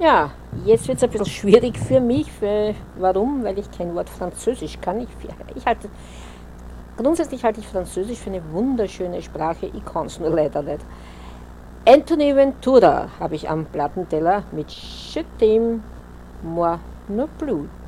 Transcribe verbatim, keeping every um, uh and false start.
Ja, jetzt wird es ein bisschen schwierig für mich. Für, warum? Weil ich kein Wort Französisch kann. Ich, ich halte, grundsätzlich halte ich Französisch für eine wunderschöne Sprache. Ich kann es nur leider nicht. Anthony Ventura habe ich am Plattenteller mit Je t'aime, moi non plus.